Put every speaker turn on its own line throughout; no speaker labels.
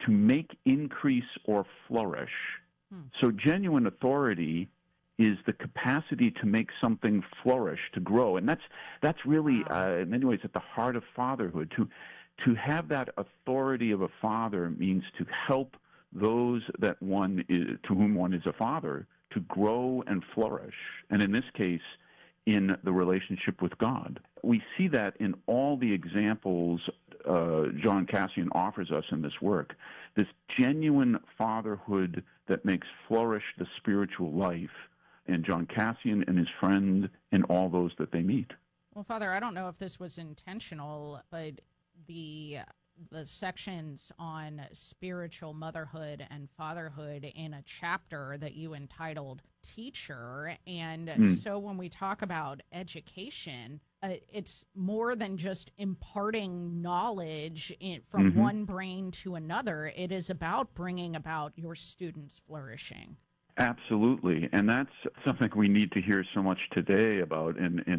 to make, increase, or flourish. So genuine authority is the capacity to make something flourish, to grow. And that's really, in many ways, at the heart of fatherhood. To have that authority of a father means to help those to whom one is a father to grow and flourish. And in this case, in the relationship with God. We see that in all the examples John Cassian offers us in this work, this genuine fatherhood that makes flourish the spiritual life in John Cassian and his friend and all those that they meet.
Well, Father, I don't know if this was intentional, but the sections on spiritual motherhood and fatherhood in a chapter that you entitled Teacher. And so when we talk about education, it's more than just imparting knowledge from one brain to another. It is about bringing about your students' flourishing.
Absolutely, and that's something we need to hear so much today about.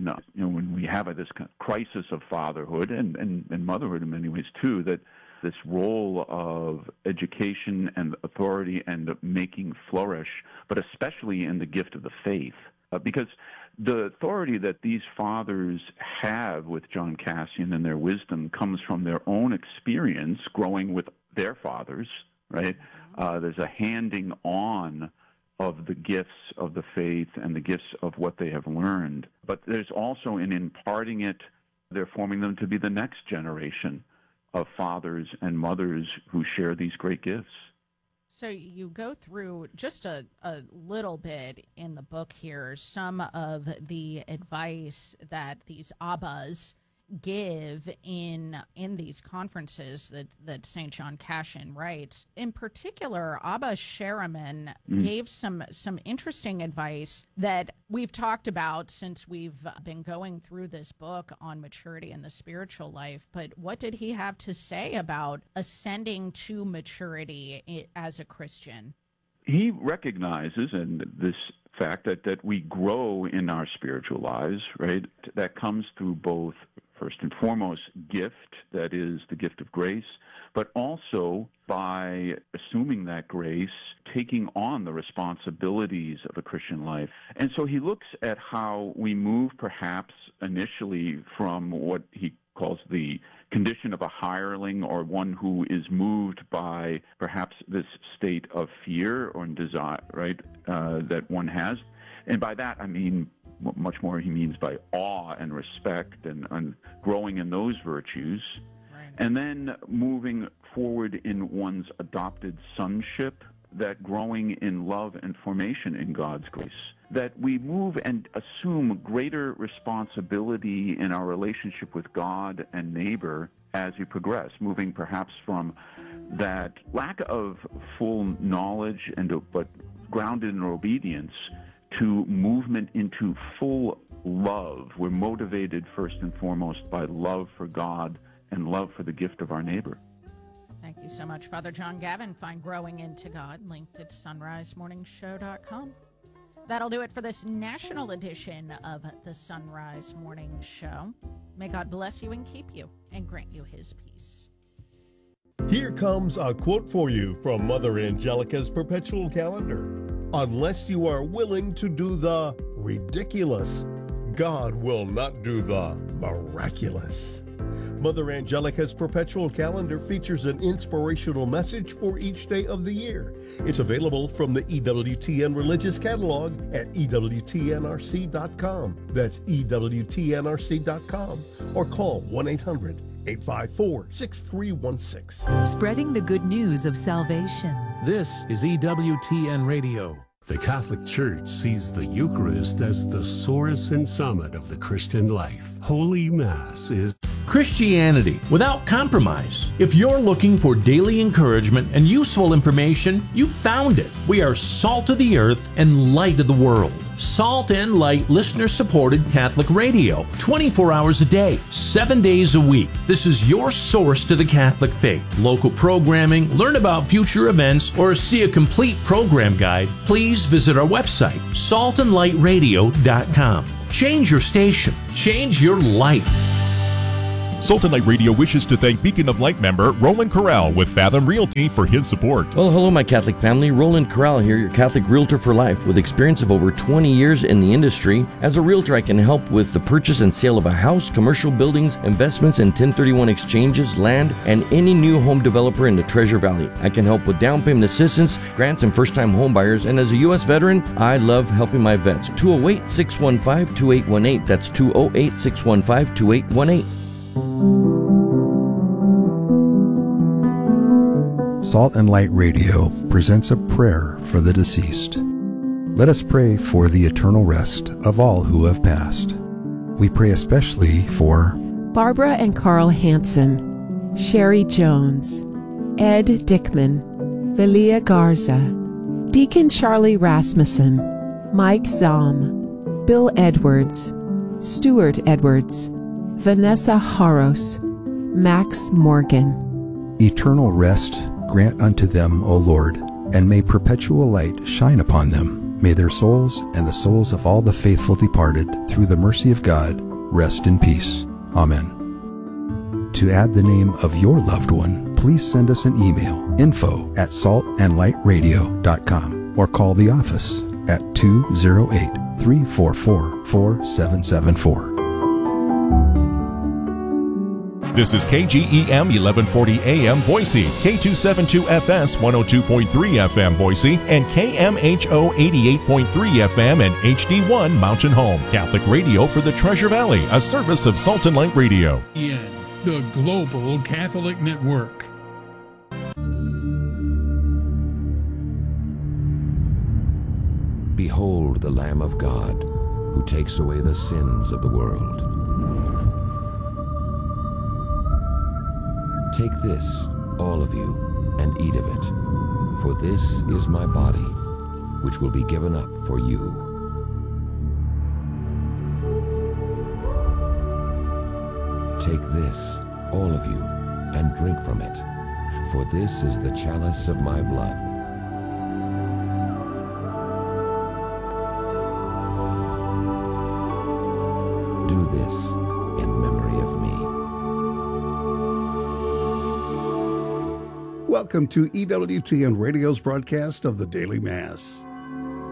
When we have this kind of crisis of fatherhood and motherhood in many ways too, that this role of education and authority and making flourish, but especially in the gift of the faith, because the authority that these fathers have with John Cassian and their wisdom comes from their own experience growing with their fathers, right? There's a handing on of the gifts of the faith and the gifts of what they have learned. But there's also, in imparting it, they're forming them to be the next generation of fathers and mothers who share these great gifts.
So you go through just a little bit in the book here, some of the advice that these Abbas give in these conferences that St. John Cassian writes. In particular, Abba Sheraman gave some interesting advice that we've talked about since we've been going through this book on maturity in the spiritual life. But what did he have to say about ascending to maturity as a Christian?
He recognizes, and this fact that we grow in our spiritual lives, right? That comes through both, first and foremost, gift, that is the gift of grace, but also by assuming that grace, taking on the responsibilities of a Christian life. And so he looks at how we move perhaps initially from what he calls the condition of a hireling, or one who is moved by perhaps this state of fear or desire, right, that one has. And by that, I mean much more he means by awe and respect and growing in those virtues. Right. And then moving forward in one's adopted sonship, that growing in love and formation in God's grace, that we move and assume greater responsibility in our relationship with God and neighbor as we progress, moving perhaps from that lack of full knowledge but grounded in obedience to movement into full love. We're motivated first and foremost by love for God and love for the gift of our neighbor.
Thank you so much, Father John Gavin. Find Growing into God linked at sunrisemorningshow.com. That'll do it for this national edition of the Sunrise Morning Show. May God bless you and keep you and grant you his peace.
Here comes a quote for you from Mother Angelica's perpetual calendar. Unless you are willing to do the ridiculous, God will not do the miraculous. Mother Angelica's perpetual calendar features an inspirational message for each day of the year. It's available from the EWTN Religious Catalog at EWTNRC.com. That's EWTNRC.com. Or call 1-800-854-6316.
Spreading the good news of salvation.
This is EWTN Radio.
The Catholic Church sees the Eucharist as the source and summit of the Christian life. Holy Mass is
Christianity without compromise. If you're looking for daily encouragement and useful information, you found it. We are salt of the earth and light of the world. Salt and Light listener-supported Catholic radio, 24 hours a day, 7 days a week. This is your source to the Catholic faith. Local programming, learn about future events, or see a complete program guide, please visit our website, saltandlightradio.com. Change your station. Change your life.
Salt and Light Radio wishes to thank Beacon of Light member Roland Corral with Fathom Realty for his support.
Well, hello, my Catholic family. Roland Corral here, your Catholic realtor for life. With experience of over 20 years in the industry, as a realtor, I can help with the purchase and sale of a house, commercial buildings, investments in 1031 exchanges, land, and any new home developer in the Treasure Valley. I can help with down payment assistance, grants, and first-time home buyers. And as a U.S. veteran, I love helping my vets. 208-615-2818. That's 208-615-2818.
Salt and Light Radio presents a prayer for the deceased. Let us pray for the eternal rest of all who have passed. We pray especially for
Barbara and Carl Hansen, Sherry Jones, Ed Dickman, Velia Garza, Deacon Charlie Rasmussen, Mike Zahm, Bill Edwards, Stuart Edwards, Vanessa Haros, Max Morgan.
eternal rest grant unto them, O Lord, and may perpetual light shine upon them. May their souls and the souls of all the faithful departed, through the mercy of God, rest in peace. Amen. To add the name of your loved one, please send us an email, info@saltandlightradio.com, or call the office at 208-344-4774.
This is KGEM 1140 AM Boise, K272FS 102.3 FM Boise, and KMHO 88.3 FM and HD1 Mountain Home. Catholic radio for the Treasure Valley, a service of Salt and Light Radio.
The Global Catholic Network.
Behold the Lamb of God, who takes away the sins of the world. Take this, all of you, and eat of it, for this is my body, which will be given up for you. Take this, all of you, and drink from it, for this is the chalice of my blood. Do this in memory of me.
Welcome to EWTN Radio's broadcast of the Daily Mass.